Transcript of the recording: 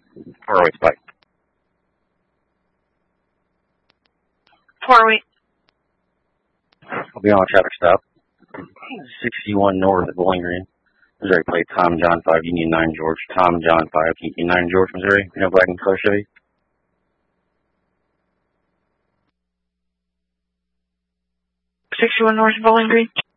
408 Spike. 408. I'll be on a traffic stop. 61 north at Bowling Green. Missouri plate Tom John 5, Union 9 George. Tom John 5, Union 9 George, Missouri. You know, black and color Chevy. 61 north Bowling Green.